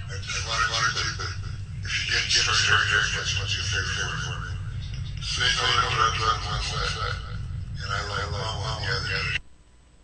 I wanted to, if you get hurt, what's your favorite word? Say no,